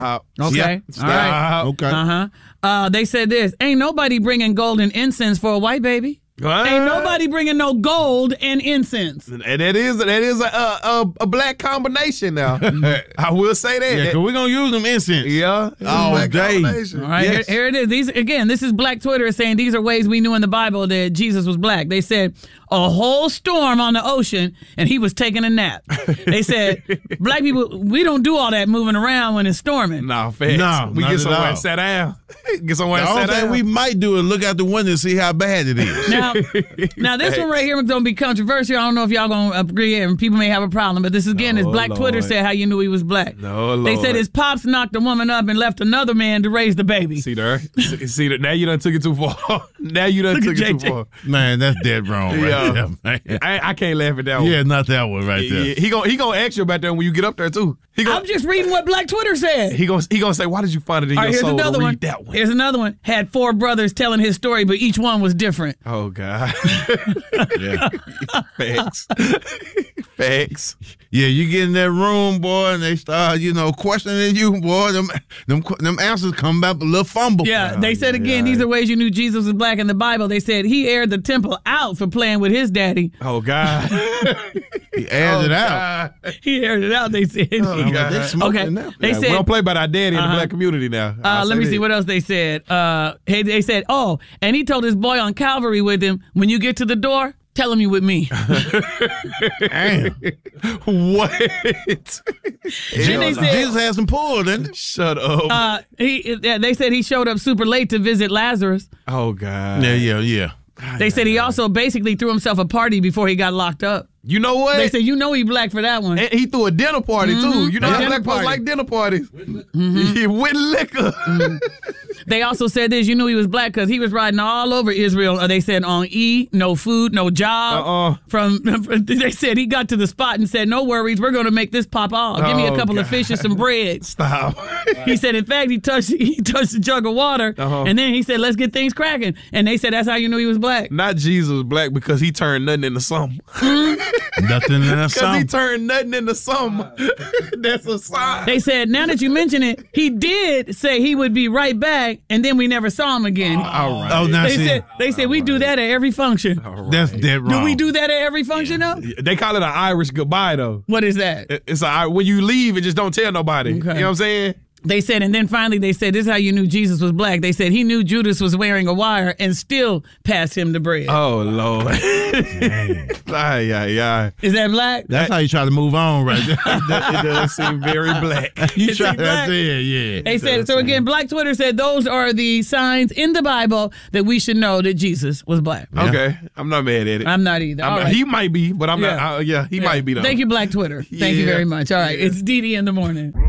Okay. Stop. All right. Okay. They said this. Ain't nobody bringing gold and incense for a white baby. Ain't nobody bringing no gold and incense. And that is a black combination now. I will say that. Yeah, because we're going to use them incense. Yeah. All day. All right, yes. Here it is. This is Black Twitter saying these are ways we knew in the Bible that Jesus was black. They said a whole storm on the ocean and he was taking a nap. They said black people, we don't do all that moving around when it's storming. No, facts. No, we not get at somewhere all. and sit down. Get somewhere The and only sit thing down. we might do is look out the window and see how bad it is. Now this one right here is going to be controversial. I don't know if y'all going to agree and people may have a problem, but this again is Black Twitter said how you knew he was black. No, Lord. They said his pops knocked a woman up and left another man to raise the baby. See there? See that? Now you done took it too far. Now you done took it too far. Man, that's dead wrong right there, man. I can't laugh at that one. Yeah, not that one right there. Yeah, he gonna ask you about that when you get up there too. I'm just reading what Black Twitter said. He gonna say, why did you find it in All right, your here's soul another to one. read that one? Here's another one. Had 4 brothers telling his story, but each one was different. Oh God. Yeah. Facts. Facts. Yeah, you get in that room, boy, and they start, questioning you, boy. Them answers come back a little fumble. Yeah, they said again, these are ways you knew Jesus was black in the Bible. They said he aired the temple out for playing with his daddy. Oh God. He aired it out. He aired it out, they said. Oh, God. They smoking Okay. now. They We said, don't play about our daddy in the black community now. let me see what else they said. They said, and he told his boy on Calvary with him, when you get to the door, tell him you with me. Damn. What? Then they said, Jesus had some pull, didn't he? Shut up. they said he showed up super late to visit Lazarus. Oh God. Yeah. They said he also basically threw himself a party before he got locked up. You know what? They said, he black for that one. And he threw a dinner party too. You know how Dinner black folks party. like dinner parties. With liquor. They also said this, you knew he was black because he was riding all over Israel. They said on E, no food, no job. They said he got to the spot and said, no worries, we're going to make this pop off. Give me a couple of fish and some bread. Stop. He said, in fact, he touched a jug of water, and then he said, let's get things cracking. And they said, that's how you knew he was black. Not Jesus was black because he turned nothing into something. Nothing in that Because he song. turned nothing into something. That's a sign. They said, now that you mention it, he did say he would be right back, and then we never saw him again. All right. Oh, now They said we do that at every function. that's dead wrong. Do we do that at every function, though? They call it an Irish goodbye, though. What is that? It's when you leave, it just don't tell nobody. Okay. You know what I'm saying? They said, and then finally they said, this is how you knew Jesus was black. They said he knew Judas was wearing a wire and still passed him the bread. Oh, Lord. Ay. Is that black? That's how you try to move on right there. It does seem very black. You Is try he black? to yeah. They said, so again, Black Twitter said those are the signs in the Bible that we should know that Jesus was black. Okay. I'm not mad at it. I'm not either. All right. He might be, but I'm Yeah. not. He might be, though. Thank you, Black Twitter. Thank you Yeah. very much. All right. It's Dee Dee in the morning.